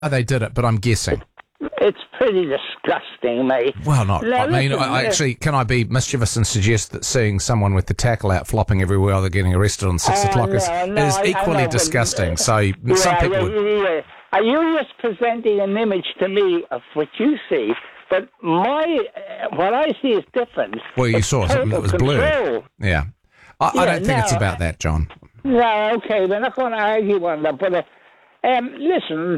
they did it, but I'm guessing. It's pretty disgusting, mate. Well, not. Now, I mean, listen, I actually, can I be mischievous and suggest that seeing someone with the tackle out flopping everywhere while they're getting arrested on 6 o'clock is equally disgusting. So some people would... Are you just presenting an image to me of what you see? But what I see is different. Well, you saw something that was blurred. Yeah. I don't think it's about that, John. No, okay, we're not going to argue on that. But listen,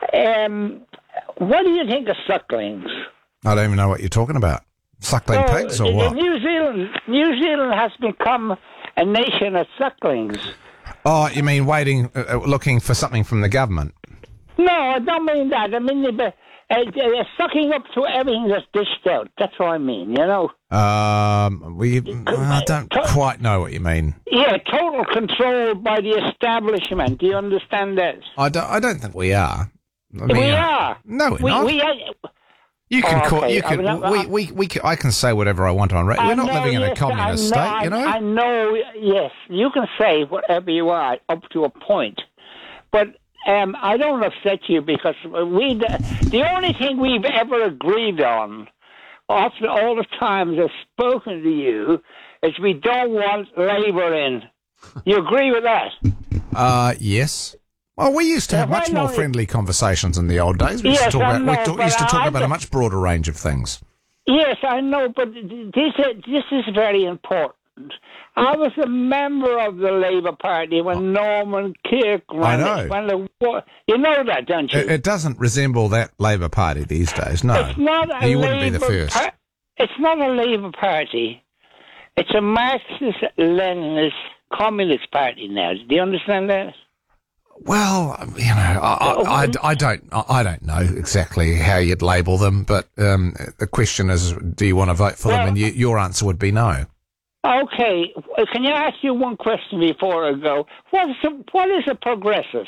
what do you think of sucklings? I don't even know what you're talking about. Suckling pigs or what? New Zealand has become a nation of sucklings. Oh, you mean looking for something from the government? No, I don't mean that. I mean they're sucking up to everything that's dished out. That's what I mean, you know. I don't quite know what you mean. Yeah, total control by the establishment. Do you understand that? I don't think we are. I mean, we are. No, we're not. You can call. Okay. You can. I can say whatever I want on radio. We're not living in a communist state, you know. I know. Yes, you can say whatever you want up to a point, but I don't upset you because the only thing we've ever agreed on, after all the times I've spoken to you, is we don't want Labour in. You agree with that? Yes. Well, we used to have much more friendly conversations in the old days. We used to talk about a much broader range of things. Yes, I know, but this is very important. I was a member of the Labour Party when Norman Kirk ran it. You know that, don't you? It doesn't resemble that Labour Party these days, no. It's not you wouldn't be the first. It's not a Labour Party. It's a Marxist-Leninist Communist Party now. Do you understand that? Well, you know, I don't know exactly how you'd label them, but the question is, do you want to vote for them? And your answer would be no. Okay, can you ask you one question before I go? What is a progressive?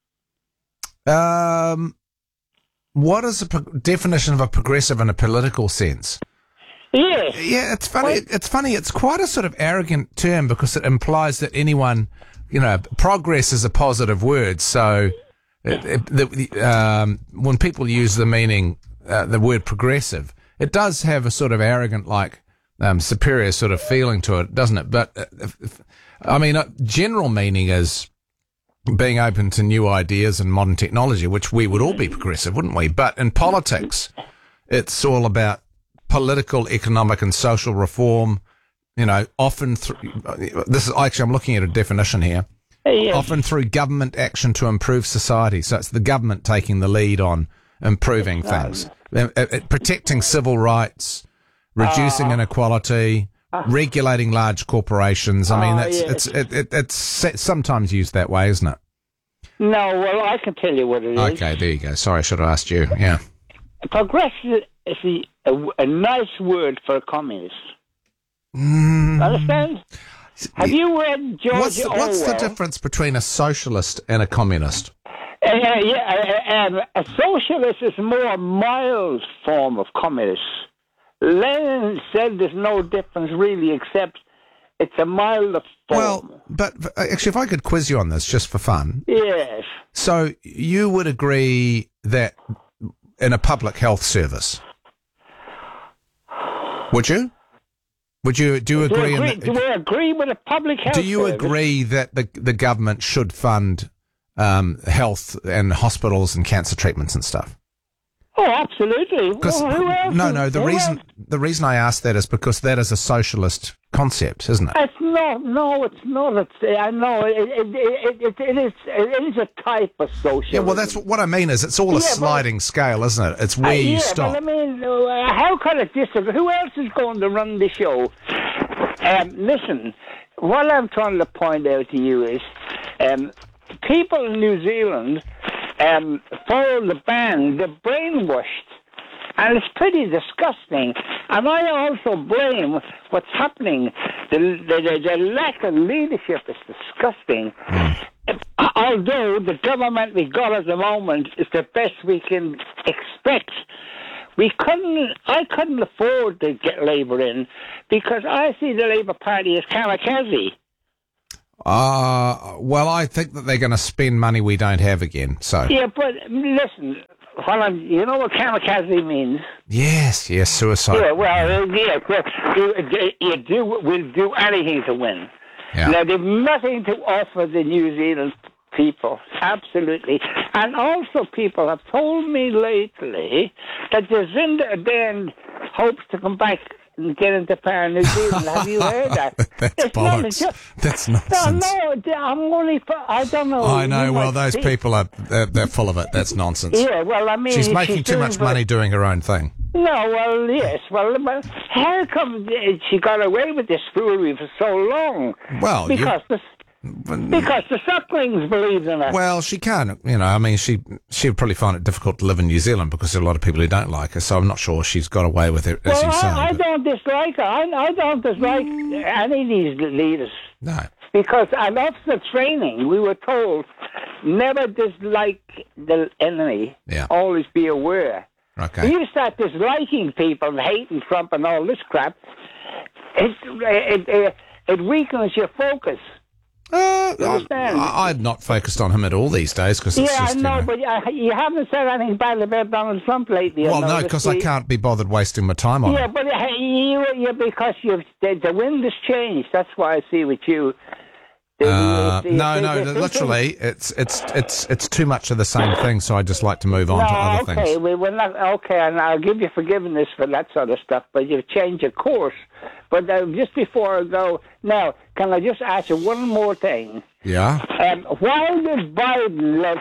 What is the definition of a progressive in a political sense? Yes. Yeah, it's funny. It's funny. It's quite a sort of arrogant term because it implies that anyone, you know, progress is a positive word. So when people use the meaning, the word progressive, it does have a sort of arrogant, like, superior sort of feeling to it, doesn't it? But, I mean, general meaning is being open to new ideas and modern technology, which we would all be progressive, wouldn't we? But in politics, it's all about political, economic and social reform, you know, often I'm looking at a definition here. Yes. Often through government action to improve society. So it's the government taking the lead on improving things, protecting civil rights, reducing inequality, regulating large corporations. I mean, it's sometimes used that way, isn't it? No, well, I can tell you what it is. Okay, there you go. Sorry, I should have asked you. Yeah. Progressive is a nice word for a communist. Understand? Have you read George Orwell? What's the difference between a socialist and a communist? A socialist is a more mild form of communist. Lenin said there's no difference really, except it's a milder form. Well, but actually, if I could quiz you on this just for fun. Yes. So you would agree that in a public health service, would you? Do you agree? Do we agree with a public health service? Do you agree that the government should fund health and hospitals and cancer treatments and stuff? Oh, absolutely. The reason I ask that is because that is a socialist concept, isn't it? It's not. No, it's not. I know it is a type of socialism. Yeah, well, that's what I mean. Is it's all a sliding scale, isn't it? It's where you stop. But I mean, how can it disagree? Who else is going to run the show? Listen, what I'm trying to point out to you is, people in New Zealand follow the ban. They're brainwashed. And it's pretty disgusting. And I also blame what's happening. The lack of leadership is disgusting. Although the government we got at the moment is the best we can expect. I couldn't afford to get Labour in because I see the Labour Party as kamikaze. Well, I think that they're going to spend money we don't have again. So Yeah, but listen, you know what kamikaze means? yes, suicide. Yeah, well, we'll do anything to win. Yeah. Now, they've nothing to offer the New Zealand people, absolutely. And also, people have told me lately that Jacinda Ardern hopes to come back and get into power in New Zealand. Have you heard that? That's bollocks. That's nonsense. No, I'm only. I don't know. I know. You Well, might those see. people they're full of it. That's nonsense. Yeah, well, I mean, She's making too much money doing her own thing. No, well, yes. Well, how come she got away with this foolery for so long? Well, because the sucklings believed in her. Well, she can't. I mean, she would probably find it difficult to live in New Zealand because there are a lot of people who don't like her. So I'm not sure she's got away with it, as you say. I don't dislike her. I don't dislike any of these leaders. No. Because at officer training, we were told never dislike the enemy. Yeah. Always be aware. Okay. When you start disliking people and hating Trump and all this crap, it weakens your focus. I'd not focused on him at all these days because it's just, I know, but you haven't said anything bad about Donald Trump lately. Well, no, because I can't be bothered wasting my time on Yeah, it. but because the wind has changed. That's why I see with you. No, literally, it's too much of the same thing. So I just like to move on to other things. We're not okay, and I'll give you forgiveness for that sort of stuff. But you've changed your course. But just before I go, now can I just ask you one more thing? Yeah. Why did Biden let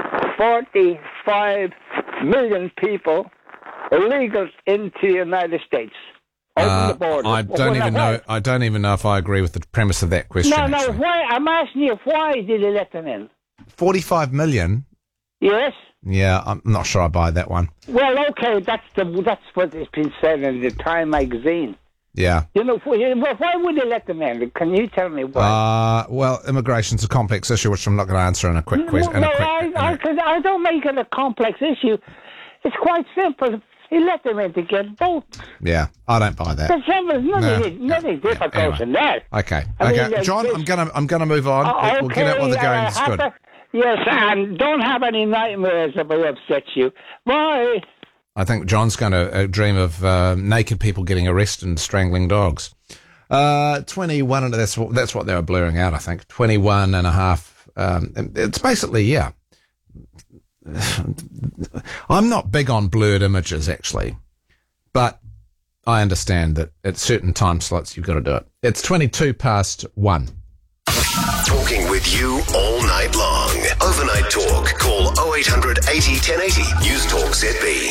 45 million people illegals into the United States? Open the border. I don't even know if I agree with the premise of that question. No. Actually. Why? I'm asking you, why did they let them in? 45 million. Yes. Yeah, I'm not sure I buy that one. Well, okay, that's what has been said in the Time magazine. Yeah. Why would they let them in? Can you tell me why? Well, immigration's a complex issue, which I'm not going to answer in a quick question. I don't make it a complex issue. It's quite simple. He let them in to get votes. Yeah, I don't buy that. There's nothing difficult in that. Okay, I mean, John, I'm gonna move on. Okay, We'll get out while the going's good. Yes, and don't have any nightmares if I upset you. Bye. I think John's going to dream of naked people getting arrested and strangling dogs. 21, and that's what they were blurring out, I think. 21 and a half. It's basically, yeah. I'm not big on blurred images, actually. But I understand that at certain time slots you've got to do it. It's 1:22. Talking with you all night long. Overnight Talk. Call 0800 80 1080. News Talk ZB.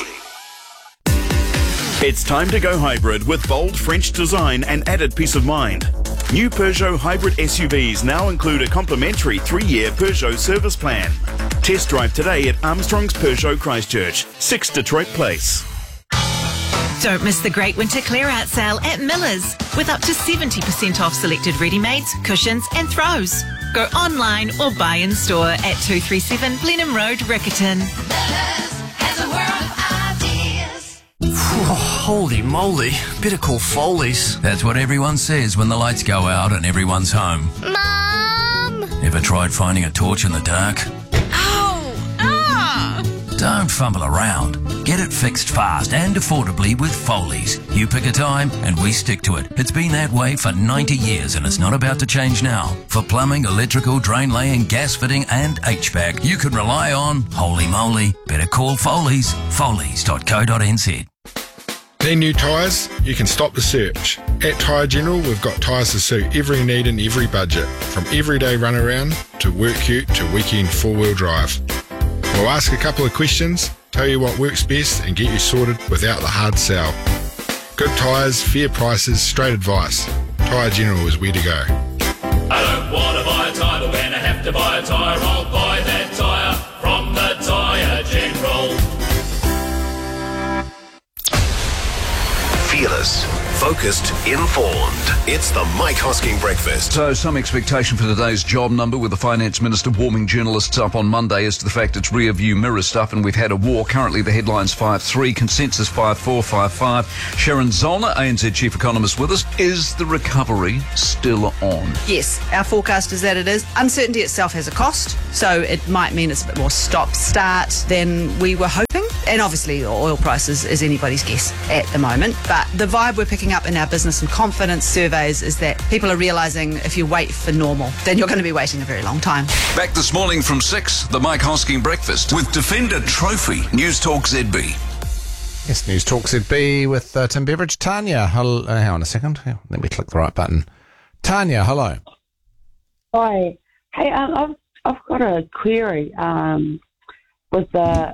It's time to go hybrid with bold French design and added peace of mind. New Peugeot hybrid SUVs now include a complimentary 3-year Peugeot service plan. Test drive today at Armstrong's Peugeot Christchurch, 6 Detroit Place. Don't miss the great winter clear-out sale at Miller's with up to 70% off selected ready-mades, cushions and throws. Go online or buy in store at 237 Blenheim Road, Riccarton. Miller's has a world of ideas. Holy moly, better call Foley's. That's what everyone says when the lights go out and everyone's home. Mom! Ever tried finding a torch in the dark? Ow! Ah! Don't fumble around. Get it fixed fast and affordably with Foley's. You pick a time and we stick to it. It's been that way for 90 years and it's not about to change now. For plumbing, electrical, drain laying, gas fitting and HVAC, you can rely on, holy moly, better call Foley's. Foley's.co.nz. Need new tyres? You can stop the search. At Tyre General, we've got tyres to suit every need and every budget, from everyday runaround to work ute to weekend four-wheel drive. We'll ask a couple of questions, tell you what works best and get you sorted without the hard sell. Good tyres, fair prices, straight advice. Tyre General is where to go. I don't want to buy a tyre, but when I have to buy a tyre, I'll buy that tyre from the Tyre General. Fearless, Focused, informed. It's the Mike Hosking Breakfast. So some expectation for today's job number, with the Finance Minister warming journalists up on Monday as to the fact it's rear view mirror stuff and we've had a war. Currently the headline's 5-3, consensus 5-4, 5-5. Sharon Zollner, ANZ Chief Economist, with us. Is the recovery still on? Yes, our forecast is that it is. Uncertainty itself has a cost, so it might mean it's a bit more stop-start than we were hoping. And obviously oil prices is anybody's guess at the moment. But the vibe we're picking up in our business and confidence surveys is that people are realising if you wait for normal, then you're going to be waiting a very long time. Back this morning from 6, the Mike Hosking Breakfast with Defender Trophy, News Talk ZB. Yes, News Talk ZB with Tim Beveridge. Tanya, hang on a second. Let me click the right button. Tanya, hello. Hi. Hey, I've got a query with the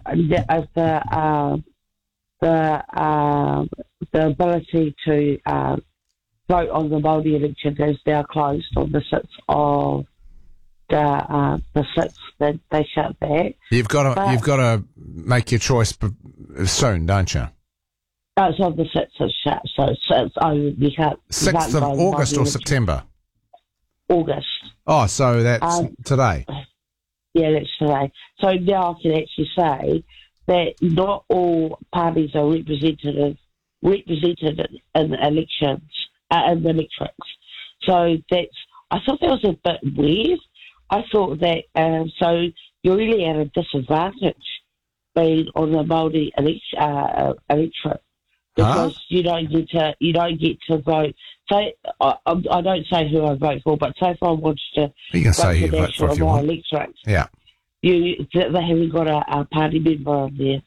ability to vote on the Māori election is now closed on the 6th of the 6th that they shut that. You've got to make your choice soon, don't you? No, it's on the 6th it's shut, so you can't. 6th of August or September? August. Oh, so that's today. Yeah, that's today. So now I can actually say that not all parties are represented in elections, in the electorates. So I thought that was a bit weird. I thought that, so you're really at a disadvantage being on the Māori electorate because you don't get to vote. Say, I don't say who I vote for, but say if I wanted to you can say who you vote for if you want. Electorate, yeah. They haven't got a party member on there.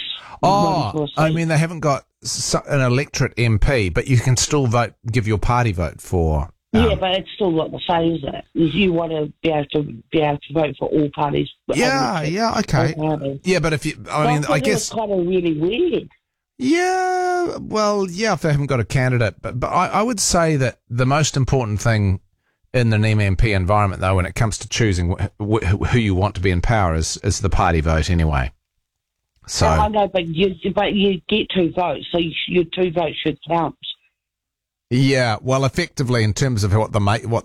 I mean, they haven't got an electorate MP, but you can still vote, give your party vote for. Yeah, but it's still not the same, is it? You want to be able to vote for all parties. Yeah, okay. Yeah, but if you, I guess it's kind of really weird. Yeah, well, yeah, if they haven't got a candidate, but I would say that the most important thing in the NEM-MP environment, though, when it comes to choosing who you want to be in power, is the party vote anyway. So I know, but you get 2 votes, so your 2 votes should count. Yeah, well, effectively, in terms of what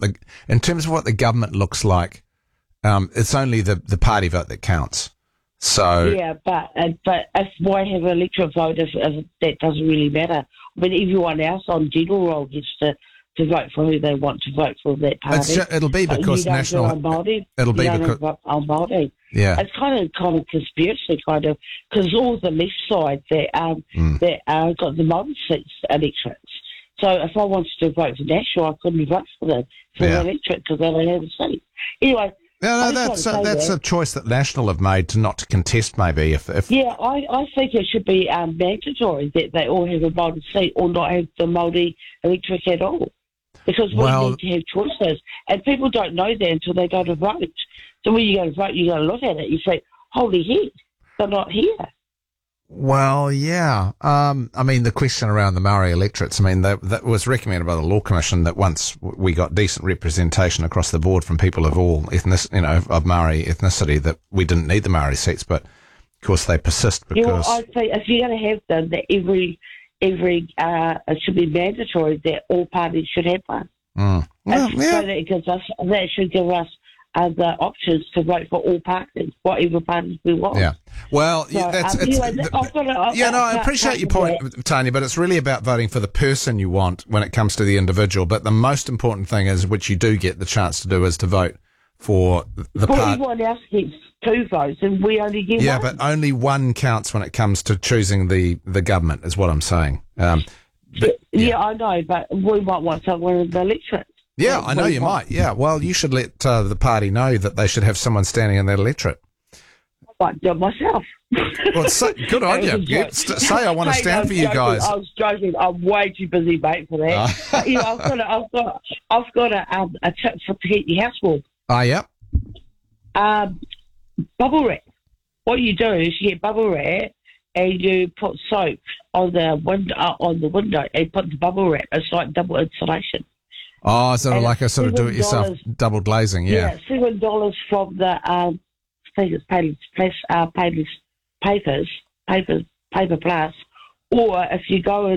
the government looks like, it's only the party vote that counts. So yeah, but why have an electoral vote if that doesn't really matter? I mean, everyone else on general roll gets to vote for who they want to vote for that party. It'll be because national. It'll be because on Māori. Yeah, it's kind of conspiracy, because all the left side that got the Māori seats electorates. So if I wanted to vote for National, I couldn't vote for them the electorate because they don't have a seat. Anyway. No, that's a choice that National have made not to contest, maybe. Yeah, I think it should be mandatory that they all have a Māori seat or not have the Māori electorate at all. Because we need to have choices. And people don't know that until they go to vote. So when you go to vote, you go to look at it, you say, holy heck, they're not here. Well, yeah. I mean, the question around the Maori electorates, I mean, that was recommended by the Law Commission that once we got decent representation across the board from people of all of Maori ethnicity, that we didn't need the Maori seats, but of course they persist because. I think if you're going to have them, that it should be mandatory that all parties should have one. Well, yeah. So that should give us the options to vote for all parties, whatever parties we want. Yeah. Well, I appreciate your point, Tanya, but it's really about voting for the person you want when it comes to the individual. But the most important thing is, which you do get the chance to do, is to vote for the party. Everyone else gets 2 votes, and we only get one. Yeah, but only one counts when it comes to choosing the government, is what I'm saying. I know, but we might want someone in the electorate. Yeah, I know you might. Yeah, well, you should let the party know that they should have someone standing in that electorate. I might do it myself. Well, good on you. Say I want to stand for you guys. I was joking. I'm way too busy, mate, for that. But, I've got a tip to keep your house warm. Oh, yeah. Bubble wrap. What you do is you get bubble wrap and you put soap on the window and put the bubble wrap. It's like double insulation. Oh, so like a sort of do-it-yourself double glazing, yeah. Yeah, $7 from the I think it's Paper Plus, or if you go and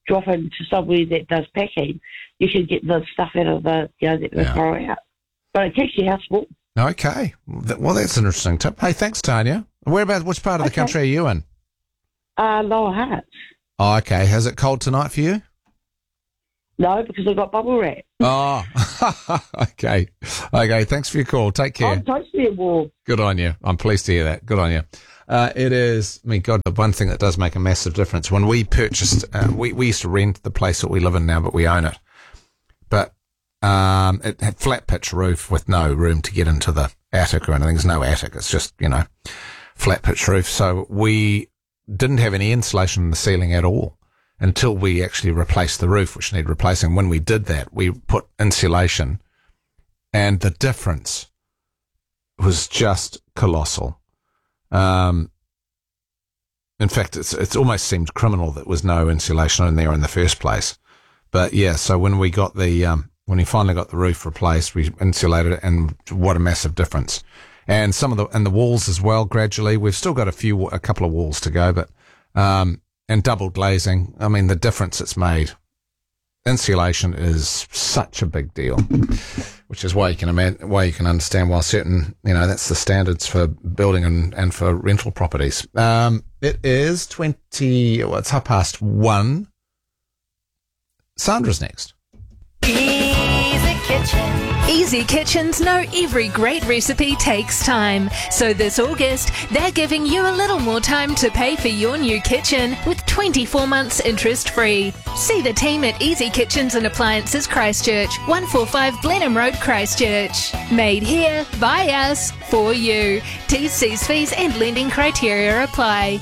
drop into somewhere that does packing, you can get the stuff out of the, that they throw out. But it keeps your house warm. Okay. Well, that's an interesting tip. Hey, thanks, Tanya. Whereabouts? Which part of the country are you in? Lower Hearts. Oh, okay. Is it cold tonight for you? No, because I've got bubble wrap. Oh, okay. Okay, thanks for your call. Take care. I'm totally warm. Good on you. I'm pleased to hear that. Good on you. It is, God, the one thing that does make a massive difference. When we purchased, we used to rent the place that we live in now, but we own it. But it had flat pitch roof with no room to get into the attic or anything. There's no attic. It's just, flat pitch roof. So we didn't have any insulation in the ceiling at all until we actually replaced the roof, which needed replacing. When we did that, we put insulation, and the difference was just colossal. In fact, it's almost seemed criminal that there was no insulation in there in the first place. But yeah, so when we got when we finally got the roof replaced, we insulated it, and what a massive difference. And and the walls as well, gradually. We've still got a couple of walls to go, but, and double glazing. I mean, the difference it's made. Insulation is such a big deal, which is why you can understand why certain, that's the standards for building and for rental properties. It is it's 1:30. Sandra's next. Easy Kitchen. Easy Kitchens know every great recipe takes time. So this August, they're giving you a little more time to pay for your new kitchen with 24 months interest-free. See the team at Easy Kitchens and Appliances Christchurch, 145 Blenheim Road, Christchurch. Made here, by us, for you. T's, C's, fees and lending criteria apply.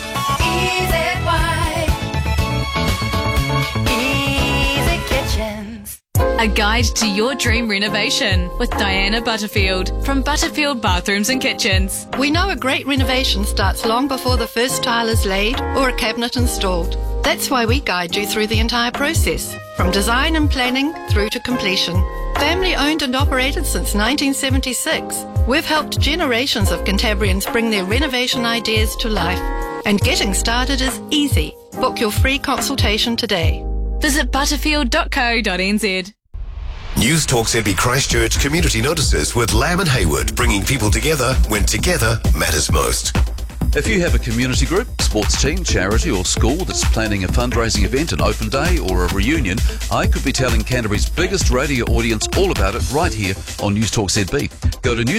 Easy Kitchens. A guide to your dream renovation with Diana Butterfield from Butterfield Bathrooms and Kitchens. We know a great renovation starts long before the first tile is laid or a cabinet installed. That's why we guide you through the entire process, from design and planning through to completion. Family owned and operated since 1976, we've helped generations of Cantabrians bring their renovation ideas to life. And getting started is easy. Book your free consultation today. Visit butterfield.co.nz. News Talk ZB Christchurch community notices with Lamb and Hayward, bringing people together when together matters most. If you have a community group, sports team, charity or school that's planning a fundraising event, an open day or a reunion, I could be telling Canterbury's biggest radio audience all about it right here on News Talk ZB. Go to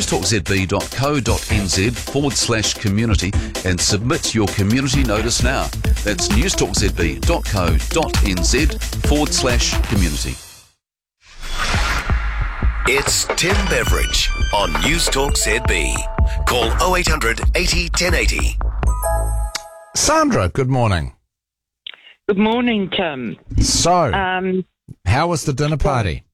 newstalkzb.co.nz/community and submit your community notice now. That's newstalkzb.co.nz/community. It's Tim Beveridge on News Talk ZB. Call 0800 80 1080. Sandra, good morning. Good morning, Tim. So, how was the dinner party?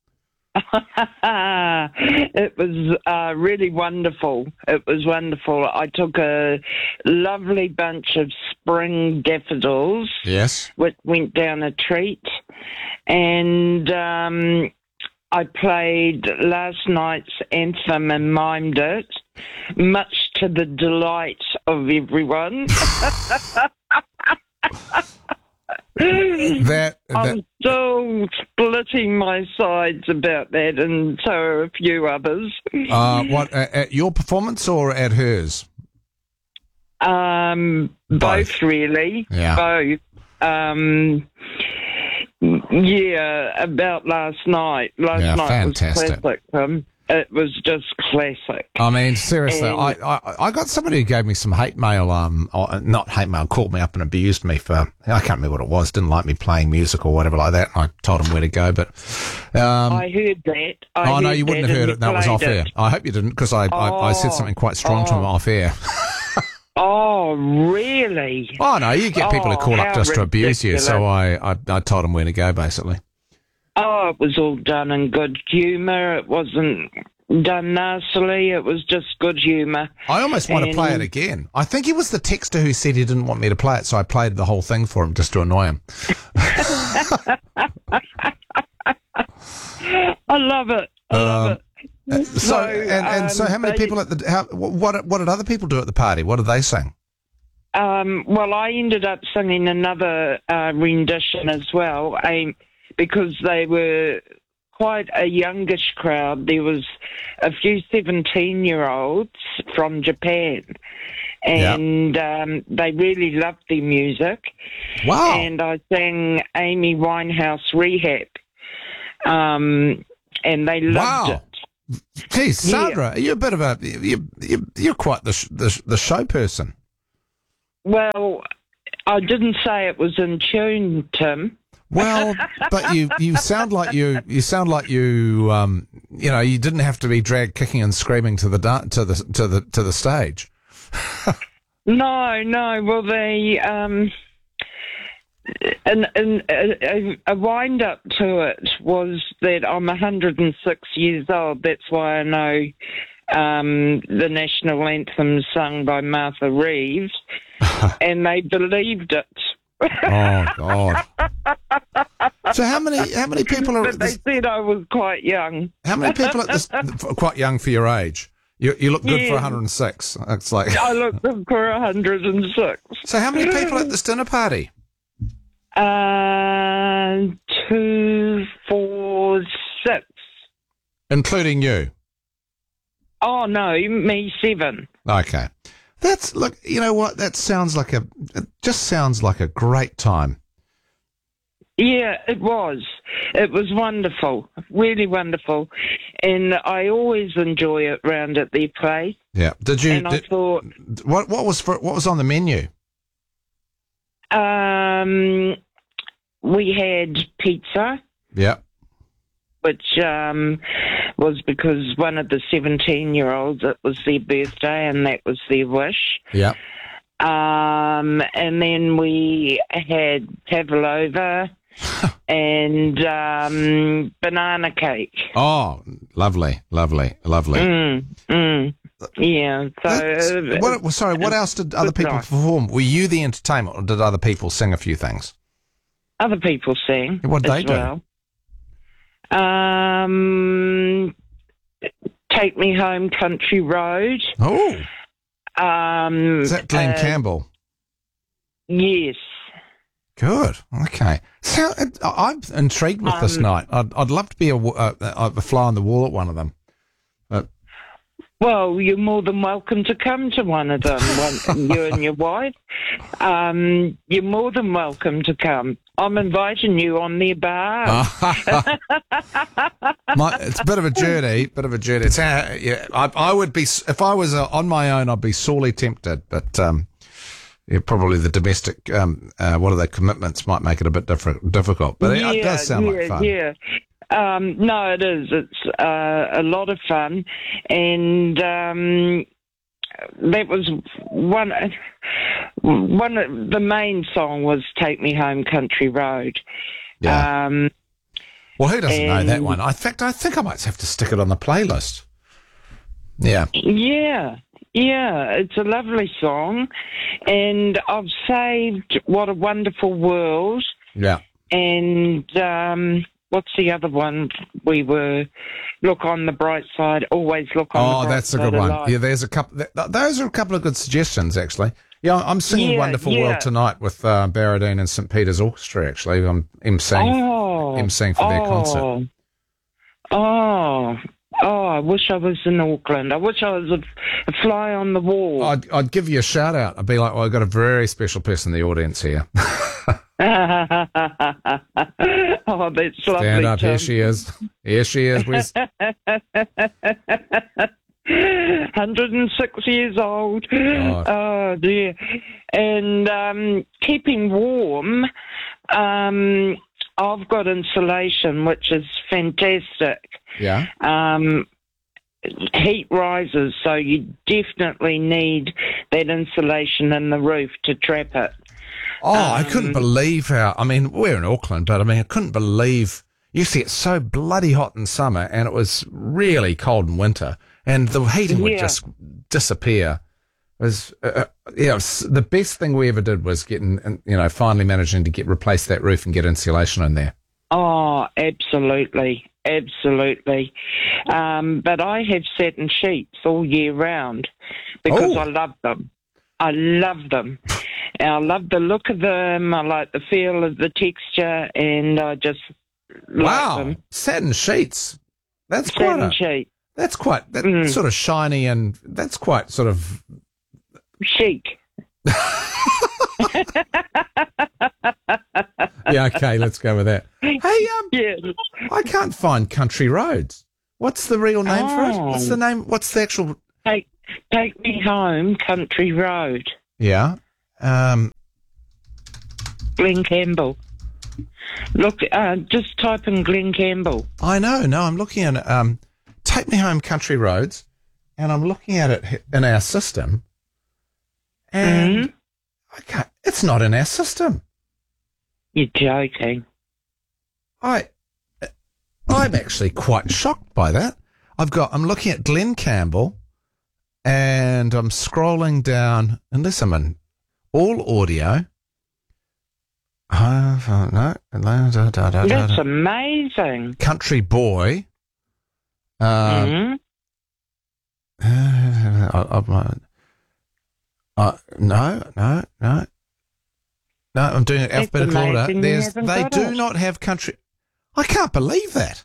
It was really wonderful. It was wonderful. I took a lovely bunch of spring daffodils. Yes. Which went down a treat. And I played last night's anthem and mimed it, much to the delight of everyone. I'm still splitting my sides about that, and so are a few others. What, at your performance or at hers? Both really. Yeah. Both. Yeah, about last night. Last night fantastic. was classic. It was just classic. I mean, seriously, I got somebody who gave me some hate mail, not hate mail, called me up and abused me for, I can't remember what it was, didn't like me playing music or whatever like that, and I told him where to go, but... I heard that. No, you wouldn't have heard it, that was off air. I hope you didn't, because I said something quite strong to him off air. Oh, really? Oh, no, you get people who call up just to abuse you, so I told him where to go, basically. Oh, it was all done in good humour. It wasn't done nastily. It was just good humour. I almost want to play it again. I think he was the texter who said he didn't want me to play it, so I played the whole thing for him just to annoy him. I love it. I love it. So how many people at the... what did other people do at the party? What did they sing? Well, I ended up singing another rendition as well, because they were quite a youngish crowd. There was a few 17-year-olds from Japan, and they really loved their music. Wow. And I sang Amy Winehouse Rehab, and they loved it. Geez, Sandra, you're a bit of a you're quite the show person. Well, I didn't say it was in tune, Tim. Well, but you sound like you you didn't have to be dragged kicking and screaming to the stage. No. Well, they a wind up to it was that I'm 106 years old. That's why I know the national anthem sung by Martha Reeves, and they believed it. Oh God! So how many people are? But they said I was quite young. How many people at this? Quite young for your age. You look good for Yeah. 106. It's like I look good for 106. So how many people at this dinner party? 2, 4, 6. Including you. Oh no, me 7. Okay. Look, you know what? It just sounds like a great time. Yeah, it was. It was wonderful, really wonderful, and I always enjoy it round at their place. Yeah. And I thought, what was on the menu? we had pizza. Yeah. Which was because one of the 17-year-olds, it was their birthday, and that was their wish. Yeah. And then we had pavlova and banana cake. Oh, lovely. Yeah. So what else did other people perform? Were you the entertainment, or did other people sing a few things? Other people sang. What did they do? Well. Take Me Home Country Road. Oh. Is that Glenn Campbell? Yes. Good. Okay. So I'm intrigued with this night. I'd love to be a fly on the wall at one of them. But Well, you're more than welcome to come to one of them, you and your wife. You're more than welcome to come. I'm inviting you on their bar. It's a bit of a journey. It's I would be, if I was on my own, I'd be sorely tempted. But probably the domestic, commitments might make it a bit difficult. But it does sound like fun. Yeah. No, it is. It's a lot of fun, and that was one. The main song was "Take Me Home, Country Road." Yeah. Well, who doesn't know that one? In fact, I think I might have to stick it on the playlist. Yeah. Yeah. It's a lovely song, and I've saved "What a Wonderful World." Yeah. And what's the other one? We were Look on the Bright Side. Always look on the bright that's a side good one. of life. Yeah, there's a couple. Those are a couple of good suggestions, actually. Yeah, I'm singing "Wonderful World" tonight with Barradine and St Peter's Orchestra. Actually, I'm emceeing for their concert. I wish I was in Auckland. I wish I was a fly on the wall. I'd give you a shout out. I'd be like, well, I've got a very special person in the audience here. Oh, that's lovely. Stand up. Tim. Here she is. Wiz. 106 years old. Oh dear. And keeping warm, I've got insulation, which is fantastic. Yeah. Heat rises, so you definitely need that insulation in the roof to trap it. I couldn't believe how, we're in Auckland, but I couldn't believe, usually it's so bloody hot in summer and it was really cold in winter and the heating would just disappear. It was, the best thing we ever did was finally managing to replace that roof and get insulation in there. Oh, absolutely. But I have satin sheets all year round because I love them. I love them. And I love the look of them. I like the feel of the texture, and I just like them. Satin sheets. That's Satin sheet. That's quite sort of shiny, and that's quite sort of chic. Yeah, okay, let's go with that. Hey, I can't find Country Roads. What's the real name for it? What's the name? What's the actual? Take Me Home, Country Road. Yeah. Glen Campbell. Look, just type in Glen Campbell. I know. No, I'm looking at Take Me Home, Country Roads, and I'm looking at it in our system, and it's not in our system. You're joking. I'm actually quite shocked by that. I'm looking at Glen Campbell, and I'm scrolling down, unless I'm in all audio. No. That's amazing. Country Boy. No, I'm doing it alphabetical order. They do not have country. I can't believe that.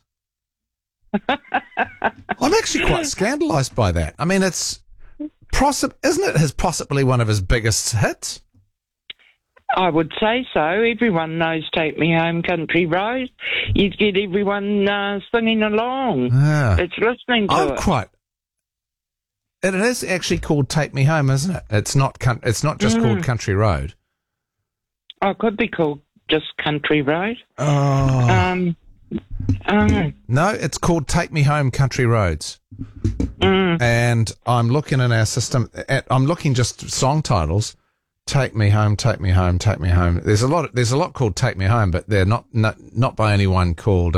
I'm actually quite scandalised by that. I mean, isn't it possibly one of his biggest hits? I would say so. Everyone knows Take Me Home, Country Road. You get everyone singing along. Yeah. It's listening to it. It is actually called Take Me Home, isn't it? It's not just called Country Road. Oh, it could be called just Country Road. Oh. No, it's called Take Me Home, Country Roads. And I'm looking in our system. I'm looking just song titles. Take Me Home, Take Me Home, Take Me Home. There's a lot called Take Me Home, but they're not by anyone called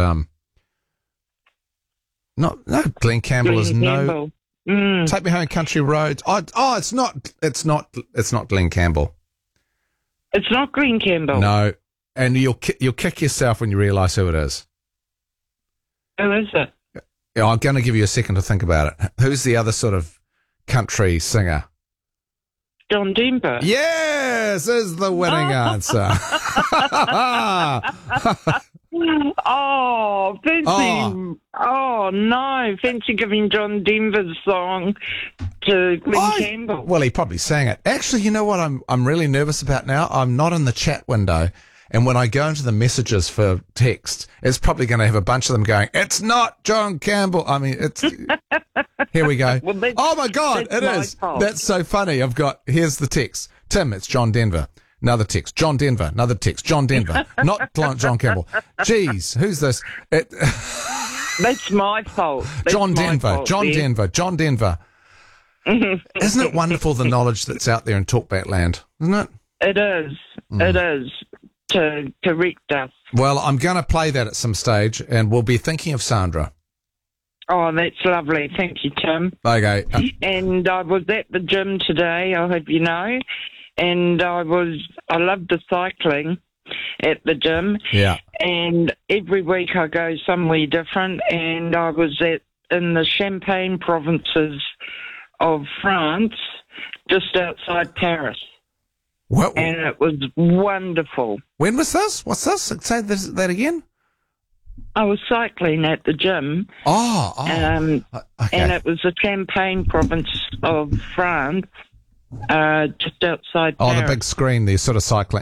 Glen Campbell is no. Take Me Home, Country Roads. It's not Glen Campbell. It's not Glen Campbell. No, and you'll kick yourself when you realise who it is. Who is it? Yeah, I'm going to give you a second to think about it. Who's the other sort of country singer? John Denver. Yes, is the winning answer. Fancy giving John Denver's song to Glen Campbell. Well, he probably sang it. Actually, you know what I'm really nervous about now? I'm not in the chat window, and when I go into the messages for text, it's probably going to have a bunch of them going, "It's not John Campbell." I mean, it's... Here we go. Well, oh, my God, it is. Fault. That's so funny. Here's the text. Tim, it's John Denver. Another text. John Denver. Another text. John Denver. Not John Campbell. Jeez, who's this? That's my fault. John Denver. John Denver. Isn't it wonderful, the knowledge that's out there in Talkback land? Isn't it? It is. It is. To correct us. Well, I'm going to play that at some stage, and we'll be thinking of Sandra. Oh, that's lovely. Thank you, Tim. Okay. And I was at the gym today, I hope you know, and I love the cycling at the gym. Yeah. And every week I go somewhere different, and I was in the Champagne provinces of France, just outside Paris. What? And it was wonderful. When was this? What's this? Say that again. I was cycling at the gym. Okay. And it was the Champagne province of France, just outside Paris. The big screen, the sort of cycling.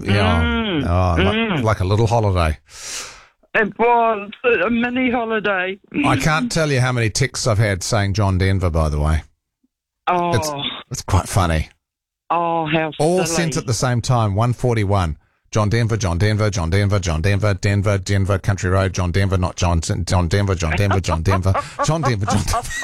Like a little holiday. It was a mini holiday. I can't tell you how many texts I've had saying John Denver, by the way. Oh. It's quite funny. Oh, how all silly. sent at the same time, 141. John Denver, John Denver, John Denver, John Denver, Denver, Country Road, John Denver, not John Denver, John Denver, John Denver, John Denver, John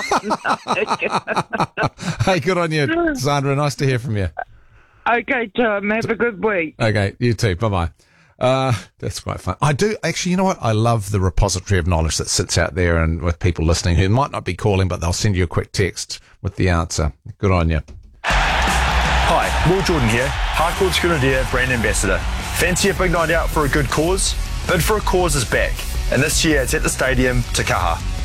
Denver. Hey, good on you, Sandra. Nice to hear from you. Okay, Tom. Have a good week. Okay, you too. Bye-bye. That's quite fun. I do, actually, you know what? I love the repository of knowledge that sits out there and with people listening who might not be calling, but they'll send you a quick text with the answer. Good on you. Hi, Will Jordan here, Harcourt Grenadier brand ambassador. Fancy a big night out for a good cause? Bid for a Cause is back, and this year it's at the stadium, Te Kaha.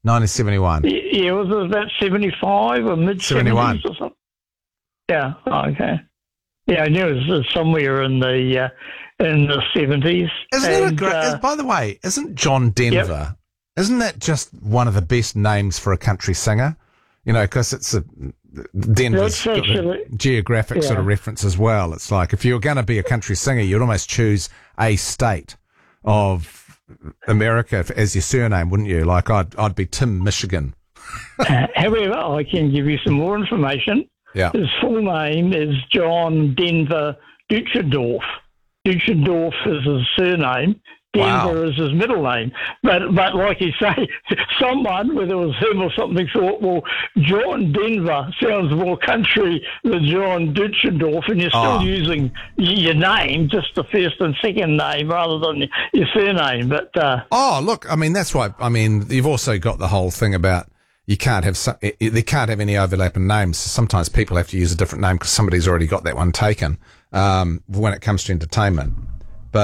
1971. Yeah, was it about 75 or mid 71 or something? Yeah. Okay. Yeah, I knew it was somewhere in the 70s. Isn't it a great? By the way, isn't John Denver? Isn't that just one of the best names for a country singer? You know, because it's Denver's got a geographic sort of reference as well. It's like if you were going to be a country singer, you'd almost choose a state of America as your surname, wouldn't you? Like I'd be Tim Michigan. However, I can give you some more information. Yeah. His full name is John Denver Deutschendorf. Deutschendorf is his surname. Denver is his middle name. But like you say, someone, whether it was him or something, thought, well, John Denver sounds more country than John Deutschendorf, and you're still using your name, just the first and second name, rather than your surname. But look, I mean, that's why. I mean, you've also got the whole thing about they can't have any overlapping names. Sometimes people have to use a different name because somebody's already got that one taken when it comes to entertainment. But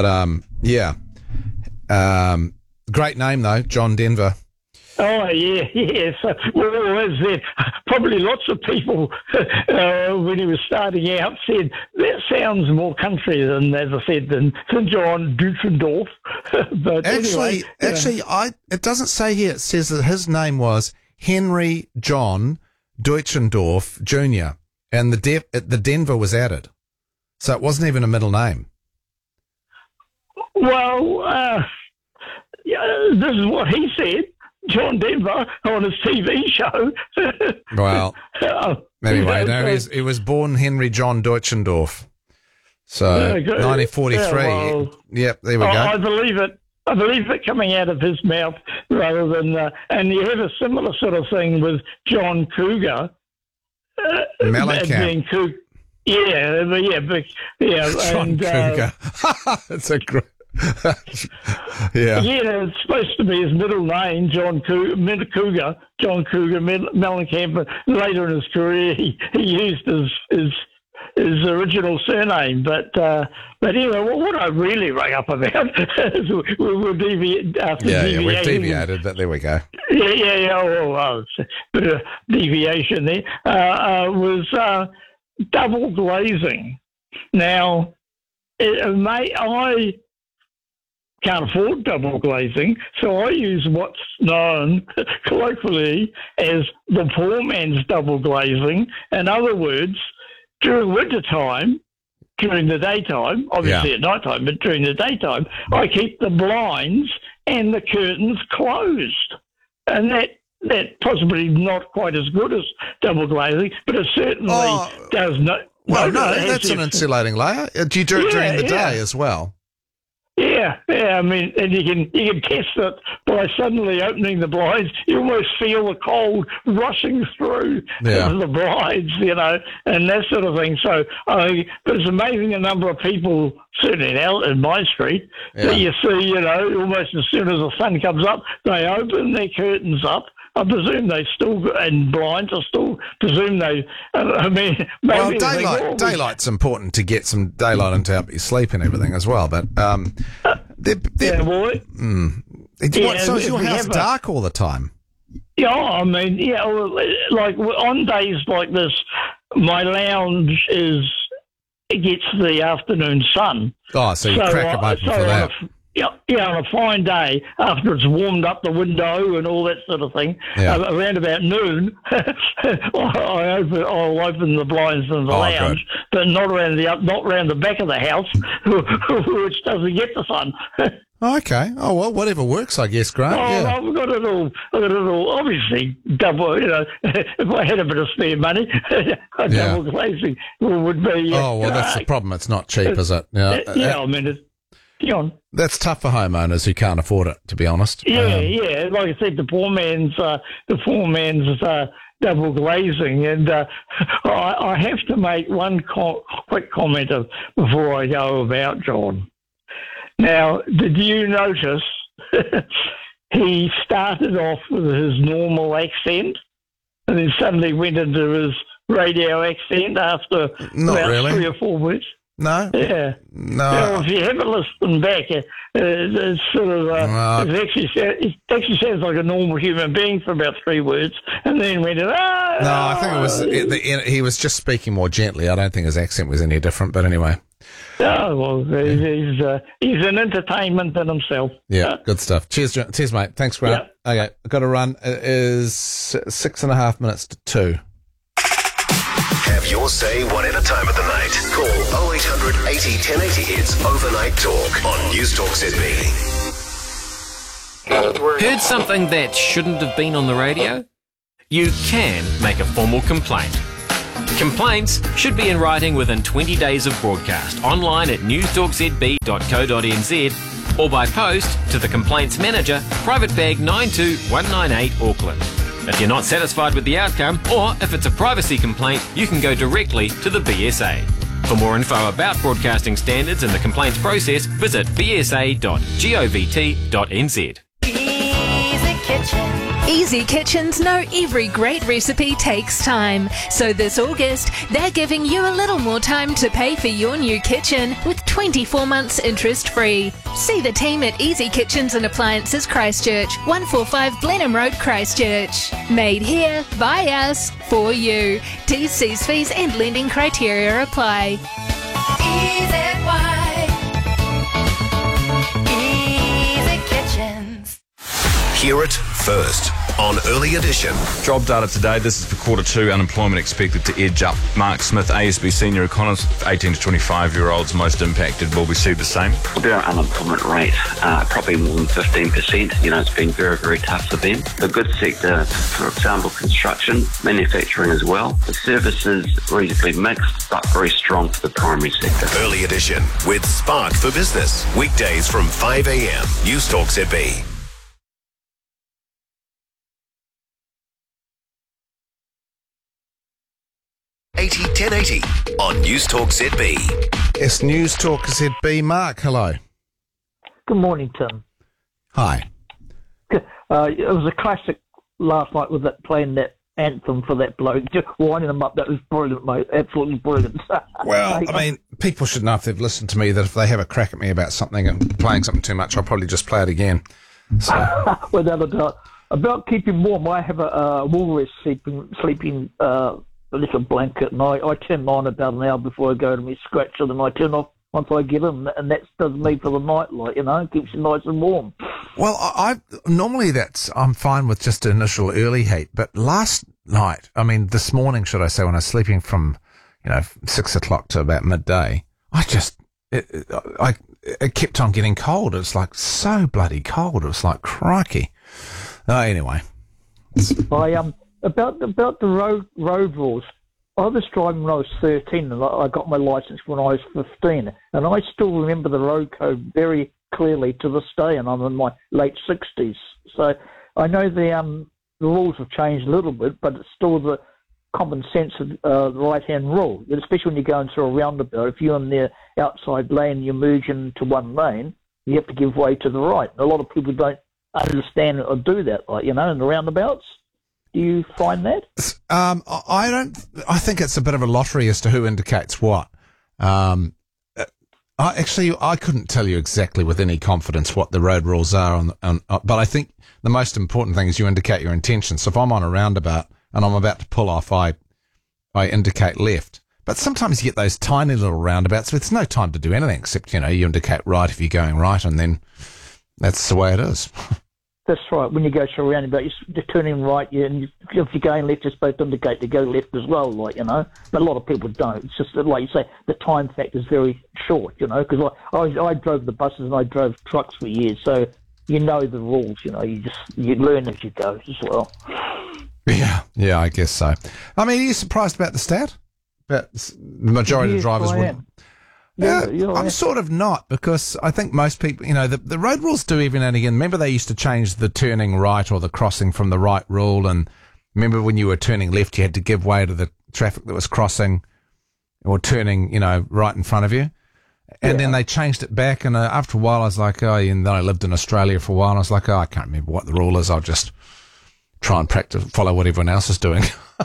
great name though, John Denver. Oh yeah. So, probably lots of people when he was starting out said that sounds more country than, as I said, than John Deutschendorf. But actually, it doesn't say here. It says that his name was Henry John Deutschendorf Jr. and the Denver was added, so it wasn't even a middle name. Well, this is what he said, John Denver, on his TV show. Well, anyway, no, he was born Henry John Deutschendorf. So, 1943. Yep, there we go. I believe it. I believe it coming out of his mouth rather than... and you have a similar sort of thing with John Cougar. Mellencamp. John Cougar. It's a great... Yeah, it's supposed to be his middle name, John Cougar, Mellencamp. Later in his career, he used his original surname. But anyway, what I really rang up about is we'll deviate after deviating. We've deviated, but there we go. Well, it's a bit of deviation there. Was double glazing. Now, I can't afford double glazing, so I use what's known colloquially as the poor man's double glazing. In other words, during winter time, during the daytime, obviously at night time, but during the daytime, I keep the blinds and the curtains closed. And that possibly not quite as good as double glazing, but it certainly does not. Well, no, that's an insulating layer. Do you do it during the day as well? Yeah. I mean, and you can test it by suddenly opening the blinds. You almost feel the cold rushing through the blinds, and that sort of thing. So, but it's amazing the number of people, certainly in my street, that you see, almost as soon as the sun comes up, they open their curtains up. I presume they still, and blinds, I still presume they, maybe... Well, daylight's important to get some daylight and to help you sleep and everything as well, but... so is your house dark all the time? Yeah, I mean, like on days like this, my lounge it gets the afternoon sun. Oh, so you crack them open for that. On a fine day, after it's warmed up the window and all that sort of thing, around about noon, I'll open the blinds in the lounge, but not around the back of the house, which doesn't get the sun. Okay. Oh well, whatever works, I guess, Grant. I've got it all. Obviously, double. If I had a bit of spare money, double glazing would be. That's the problem. It's not cheap, is it? I mean. That's tough for homeowners who can't afford it, to be honest. Yeah. Like I said, the poor man's double glazing, and I have to make one quick comment before I go about John. Now, did you notice he started off with his normal accent, and then suddenly went into his radio accent after about 3 or 4 weeks? No? Yeah. No. Yeah, if you have a listen back, it's sort of, it actually sounds like a normal human being for about 3 words, and then went, No, I think it was, he was just speaking more gently. I don't think his accent was any different, but anyway. Oh, well, he's an entertainment in himself. Yeah, good stuff. Cheers, mate. Thanks, Grant. Yeah. Okay, I've got to run. It is 6.5 minutes to 2. Have your say whatever time of the night. Call 0800 80 1080. It's Overnight Talk on News Talk ZB. Heard something that shouldn't have been on the radio? You can make a formal complaint. Complaints should be in writing within 20 days of broadcast, online at newstalkzb.co.nz or by post to the Complaints Manager, Private Bag 92198 Auckland. If you're not satisfied with the outcome, or if it's a privacy complaint, you can go directly to the BSA. For more info about broadcasting standards and the complaints process, visit bsa.govt.nz. Easy Kitchen. Easy Kitchens know every great recipe takes time. So this August, they're giving you a little more time to pay for your new kitchen with 24 months interest-free. See the team at Easy Kitchens and Appliances Christchurch, 145 Blenheim Road, Christchurch. Made here, by us, for you. T's, C's, fees and lending criteria apply. Easy Kitchens. Hear it first on Early Edition. Job data today, this is for Q2, unemployment expected to edge up. Mark Smith, ASB senior economist, 18 to 25-year-olds most impacted. Will we see the same? Their unemployment rate, probably more than 15%. It's been very, very tough for them. The goods sector, for example, construction, manufacturing as well. The services, reasonably mixed, but very strong for the primary sector. Early Edition with Spark for Business. Weekdays from 5 a.m. News Talk ZB. 80 1080 on News Talk ZB. It's News Talk ZB. Mark, hello. Good morning, Tim. Hi. It was a classic last night with that playing that anthem for that bloke, just winding them up. That was brilliant, mate. Absolutely brilliant. Well, I mean, people should know if they've listened to me that if they have a crack at me about something and playing something too much, I'll probably just play it again. So. Without a doubt. About keeping warm, I have a walrus sleeping a little blanket, and I turn on about an hour before I go to my scratcher, and I turn off once I get in, and that does me for the night, keeps you nice and warm. Well, normally I'm fine with just initial early heat, but last night, this morning, should I say, when I was sleeping from, 6 o'clock to about midday, it kept on getting cold. It was like so bloody cold. It was like crikey. Anyway. About the road rules, I was driving when I was 13 and I got my licence when I was 15, and I still remember the road code very clearly to this day, and I'm in my late 60s. So I know the rules have changed a little bit, but it's still the common sense of the right-hand rule, especially when you go into a roundabout. If you're in the outside lane, you merge into one lane, you have to give way to the right. A lot of people don't understand or do that, in the roundabouts. Do you find that? I don't. I think it's a bit of a lottery as to who indicates what. I couldn't tell you exactly with any confidence what the road rules are, but I think the most important thing is you indicate your intention. So if I'm on a roundabout and I'm about to pull off, I indicate left. But sometimes you get those tiny little roundabouts where there's no time to do anything except, you indicate right if you're going right, and then that's the way it is. That's right. When you go to a roundabout, you're turning right, and if you're going left, you're supposed to indicate to go left as well, But a lot of people don't. It's just that, like you say, the time factor is very short, because I drove the buses and I drove trucks for years, so you know the rules, you learn as you go as well. Yeah, I guess so. Are you surprised about the stat? That the majority of drivers wouldn't? I'm sort of not, because I think most people, the road rules do every now and again. Remember they used to change the turning right or the crossing from the right rule, and remember when you were turning left, you had to give way to the traffic that was crossing or turning, right in front of you. And then they changed it back, and after a while I was like, and then I lived in Australia for a while, and I was like, I can't remember what the rule is. I'll just try and follow what everyone else is doing.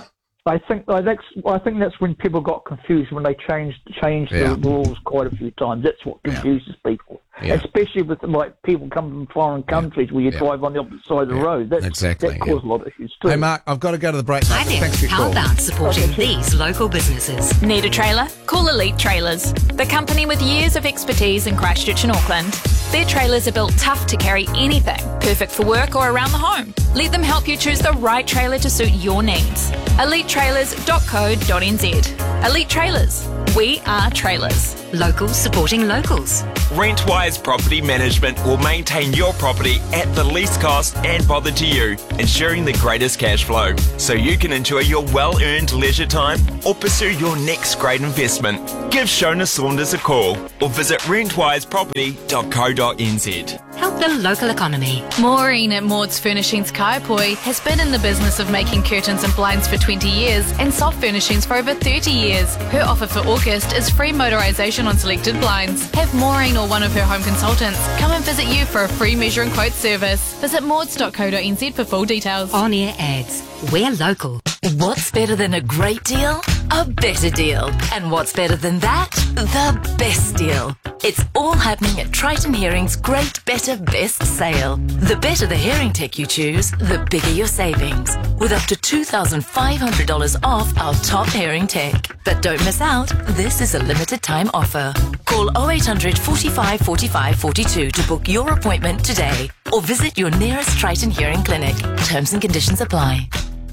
I think that's when people got confused when they changed the rules quite a few times. That's what confuses people, especially with like people coming from foreign countries where you drive on the opposite side of the road. That caused a lot of issues too. Hey, Mark, I've got to go to the break. Hi there. Thanks for your How call. about supporting these local businesses? Need a trailer? Call Elite Trailers, the company with years of expertise in Christchurch and Auckland. Their trailers are built tough to carry anything, perfect for work or around the home. Let them help you choose the right trailer to suit your needs. EliteTrailers.co.nz. Elite Trailers. We are trailers. Locals supporting locals. Rentwise Property Management will maintain your property at the least cost and bother to you, ensuring the greatest cash flow, so you can enjoy your well-earned leisure time or pursue your next great investment. Give Shona Saunders a call or visit rentwiseproperty.co.nz. Help the local economy. Maureen at Maud's Furnishings Kaiapoi has been in the business of making curtains and blinds for 20 years and soft furnishings for over 30 years. Her offer for August is free motorisation on selected blinds. Have Maureen or one of her home consultants come and visit you for a free measure and quote service. Visit mauds.co.nz for full details. On-air ads. We're local. What's better than a great deal? A better deal. And what's better than that? The best deal. It's all happening at Triton Hearing's Great Better Best Sale. The better the hearing tech you choose, the bigger your savings. With up to $2,500 off our top hearing tech. But don't miss out, this is a limited time offer. Call 0800 45 45 42 to book your appointment today. Or visit your nearest Triton Hearing clinic. Terms and conditions apply.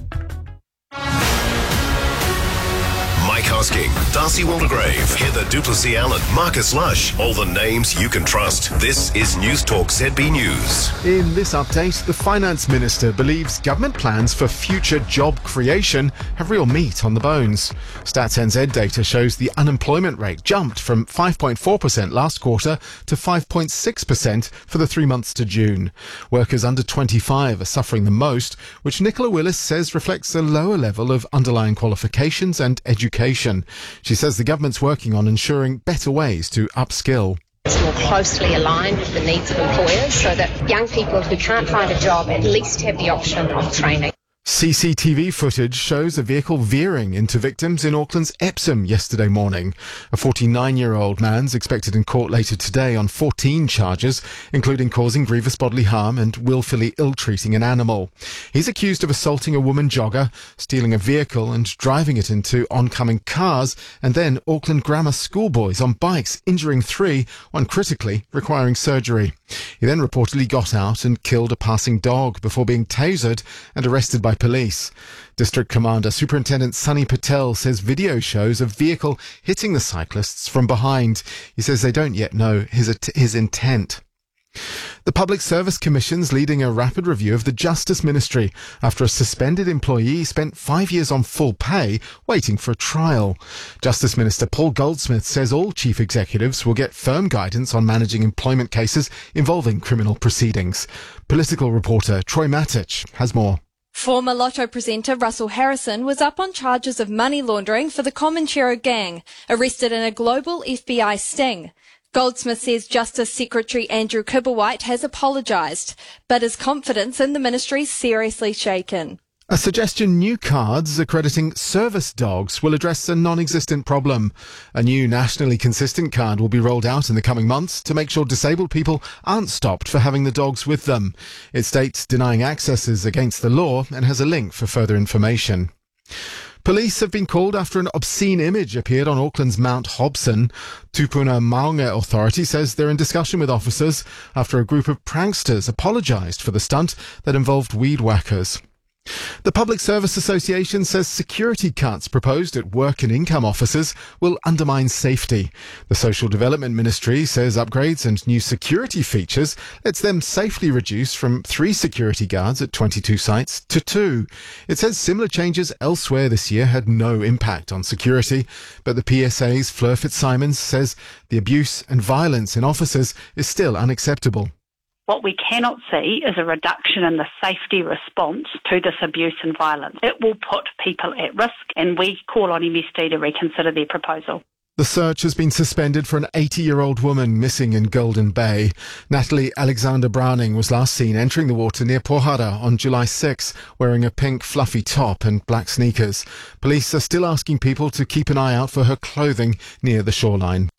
Mike Hosking, Darcy Waldegrave, Heather Duplessis Allen, Marcus Lush, all the names you can trust. This is News Talk ZB News. In this update, the Finance Minister believes government plans for future job creation have real meat on the bones. Stats NZ data shows the unemployment rate jumped from 5.4% last quarter to 5.6% for the 3 months to June. Workers under 25 are suffering the most, which Nicola Willis says reflects a lower level of underlying qualifications and education. She says the government's working on ensuring better ways to upskill. It's more closely aligned with the needs of employers so that young people who can't find a job at least have the option of training. CCTV footage shows a vehicle veering into victims in Auckland's Epsom yesterday morning. A 49-year-old man's expected in court later today on 14 charges, including causing grievous bodily harm and willfully ill-treating an animal. He's accused of assaulting a woman jogger, stealing a vehicle and driving it into oncoming cars, and then Auckland Grammar schoolboys on bikes, injuring 3, one critically requiring surgery. He then reportedly got out and killed a passing dog before being tasered and arrested by police. District Commander Superintendent Sunny Patel says video shows a vehicle hitting the cyclists from behind. He says they don't yet know his intent. The Public Service Commission's leading a rapid review of the Justice Ministry after a suspended employee spent 5 years on full pay waiting for a trial. Justice Minister Paul Goldsmith says all chief executives will get firm guidance on managing employment cases involving criminal proceedings. Political reporter Troy Matic has more. Former Lotto presenter Russell Harrison was up on charges of money laundering for the Comanchero gang, arrested in a global FBI sting. Goldsmith says Justice Secretary Andrew Kibblewhite has apologised, but his confidence in the ministry is seriously shaken. A suggestion new cards accrediting service dogs will address a non-existent problem. A new nationally consistent card will be rolled out in the coming months to make sure disabled people aren't stopped for having the dogs with them. It states denying access is against the law and has a link for further information. Police have been called after an obscene image appeared on Auckland's Mount Hobson. Tupuna Maunga Authority says they're in discussion with officers after a group of pranksters apologised for the stunt that involved weed whackers. The Public Service Association says security cuts proposed at work and income offices will undermine safety. The Social Development Ministry says upgrades and new security features lets them safely reduce from 3 security guards at 22 sites to 2. It says similar changes elsewhere this year had no impact on security, but the PSA's Fleur Fitzsimons says the abuse and violence in offices is still unacceptable. What we cannot see is a reduction in the safety response to this abuse and violence. It will put people at risk, and we call on MSD to reconsider their proposal. The search has been suspended for an 80-year-old woman missing in Golden Bay. Natalie Alexander Browning was last seen entering the water near Pohara on July 6, wearing a pink fluffy top and black sneakers. Police are still asking people to keep an eye out for her clothing near the shoreline.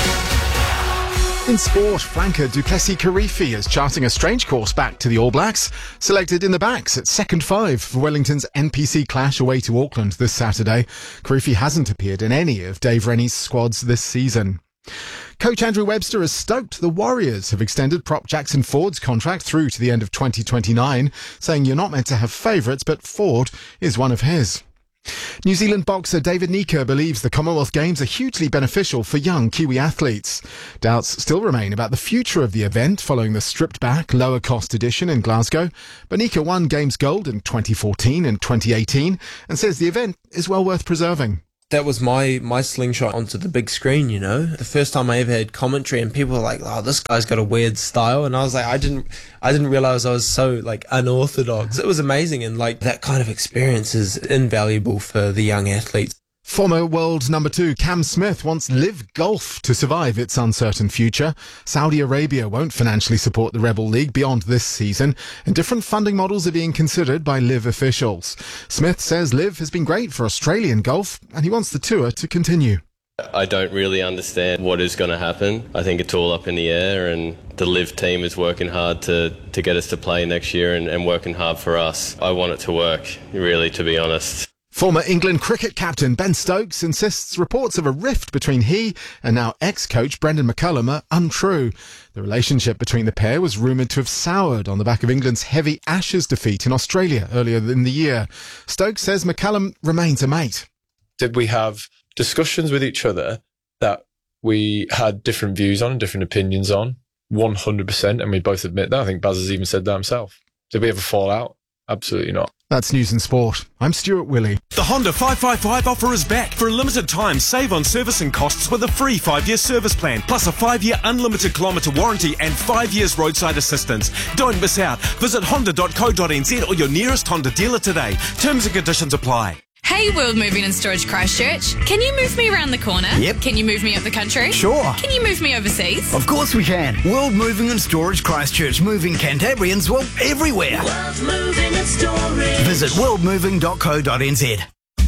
In sport, flanker Duplessis Karifi is charting a strange course back to the All Blacks. Selected in the backs at second 5 for Wellington's NPC clash away to Auckland this Saturday. Karifi hasn't appeared in any of Dave Rennie's squads this season. Coach Andrew Webster is stoked the Warriors have extended prop Jackson Ford's contract through to the end of 2029, saying you're not meant to have favourites, but Ford is one of his. New Zealand boxer David Nika believes the Commonwealth Games are hugely beneficial for young Kiwi athletes. Doubts still remain about the future of the event following the stripped-back, lower-cost edition in Glasgow. But Nika won Games gold in 2014 and 2018 and says the event is well worth preserving. That was my slingshot onto the big screen, you know. The first time I ever had commentary and people were like, oh, this guy's got a weird style. And I was like, I didn't realize I was so unorthodox. It was amazing. And that kind of experience is invaluable for the young athletes. Former world number 2 Cam Smith wants Live Golf to survive its uncertain future. Saudi Arabia won't financially support the Rebel League beyond this season, and different funding models are being considered by Live officials. Smith says Live has been great for Australian golf, and he wants the tour to continue. I don't really understand what is going to happen. I think it's all up in the air, and the Live team is working hard to get us to play next year and working hard for us. I want it to work, really, to be honest. Former England cricket captain Ben Stokes insists reports of a rift between he and now ex-coach Brendan McCullum are untrue. The relationship between the pair was rumoured to have soured on the back of England's heavy Ashes defeat in Australia earlier in the year. Stokes says McCullum remains a mate. Did we have discussions with each other that we had different views on and different opinions on? 100%, and we both admit that. I think Baz has even said that himself. Did we ever fall out? Absolutely not. That's News and Sport. I'm Stuart Willey. The Honda 555 offer is back. For a limited time, save on servicing costs with a free 5-year service plan, plus a 5-year unlimited kilometre warranty and 5 years roadside assistance. Don't miss out. Visit honda.co.nz or your nearest Honda dealer today. Terms and conditions apply. Hey, World Moving and Storage Christchurch. Can you move me around the corner? Yep. Can you move me up the country? Sure. Can you move me overseas? Of course we can. World Moving and Storage Christchurch, moving Cantabrians, well, everywhere. World Moving and Storage. Visit worldmoving.co.nz.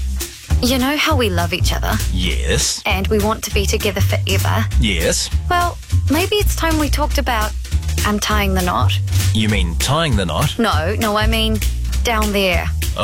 You know how we love each other? Yes. And we want to be together forever? Yes. Well, maybe it's time we talked about untying the knot. You mean tying the knot? No, I mean down there.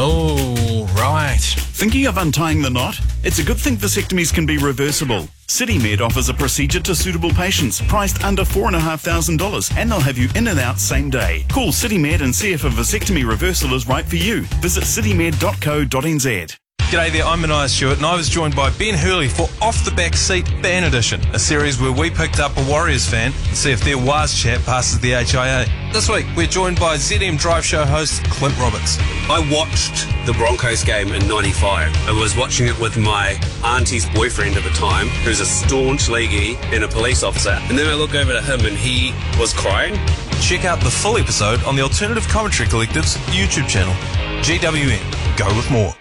Oh, right. Thinking of untying the knot? It's a good thing vasectomies can be reversible. CityMed offers a procedure to suitable patients, priced under $4,500, and they'll have you in and out same day. Call CityMed and see if a vasectomy reversal is right for you. Visit citymed.co.nz. G'day there, I'm Mania Stewart and I was joined by Ben Hurley for Off the Back Seat Fan Edition, a series where we picked up a Warriors fan and see if their Waz chat passes the HIA. This week we're joined by ZM Drive Show host Clint Roberts. I watched the Broncos game in '95. I was watching it with my auntie's boyfriend at the time, who's a staunch leaguey and a police officer, and then I look over to him and he was crying. Check out the full episode on the Alternative Commentary Collective's YouTube channel. GWN, go with more.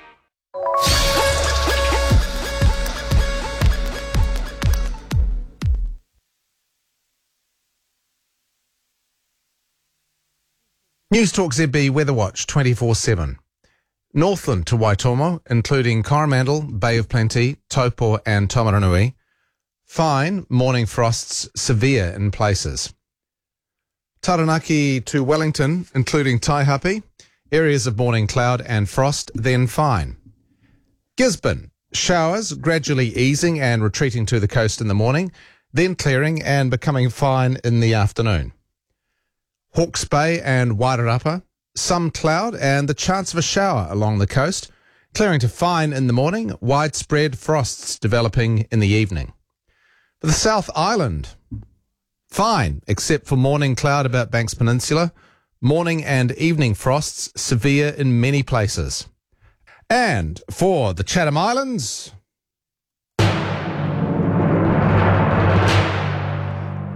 News Talk ZB Weather Watch 24/7. Northland to Waitomo, including Coromandel, Bay of Plenty, Taupo and Taumarunui. Fine, morning frosts, severe in places. Taranaki to Wellington, including Taihape, areas of morning cloud and frost, then fine. Gisborne, showers gradually easing and retreating to the coast in the morning, then clearing and becoming fine in the afternoon. Hawke's Bay and Wairarapa, some cloud and the chance of a shower along the coast, clearing to fine in the morning, widespread frosts developing in the evening. For the South Island, fine, except for morning cloud about Banks Peninsula, morning and evening frosts severe in many places. And for the Chatham Islands,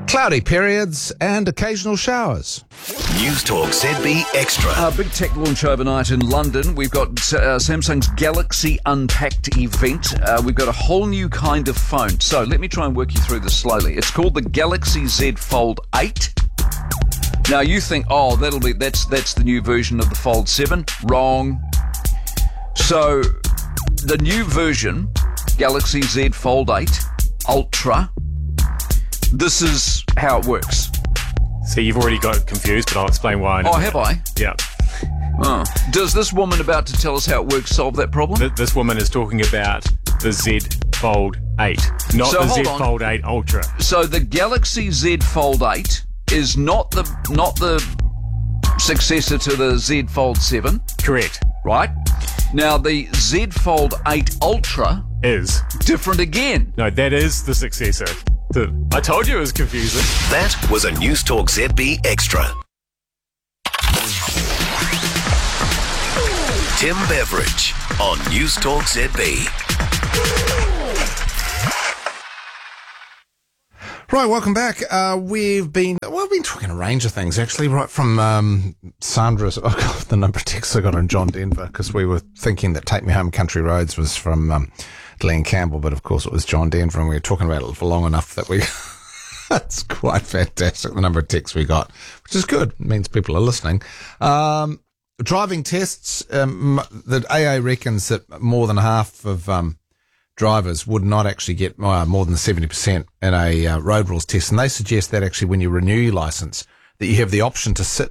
Cloudy periods and occasional showers. News Talk ZB Extra. A big tech launch overnight in London. We've got Samsung's Galaxy Unpacked event. We've got a whole new kind of phone. So let me try and work you through this slowly. It's called the Galaxy Z Fold 8. Now you think, that's the new version of the Fold 7. Wrong. So the new version, Galaxy Z Fold 8 Ultra, this is how it works. So you've already got confused, but I'll explain why. Oh, have I? Yeah. Oh. Does this woman about to tell us how it works solve that problem? This woman is talking about the Z Fold 8, not the Z Fold 8 Ultra. So the Galaxy Z Fold 8 is not the successor to the Z Fold 7. Correct. Right? Now the Z Fold 8 Ultra is different again. No, that is the successor. I told you it was confusing. That was a News Talk ZB Extra. Tim Beveridge on News Talk ZB. Right, welcome back. We've been talking a range of things, actually, right from Sandra's, the number of texts I got on John Denver, because we were thinking that Take Me Home Country Roads was from Glenn Campbell, but of course it was John Denver, and we were talking about it for long enough that it's quite fantastic, the number of texts we got, which is good. It means people are listening. Driving tests, the AA reckons that more than half of drivers would not actually get more than 70% in a road rules test, and they suggest that actually when you renew your licence, that you have the option to sit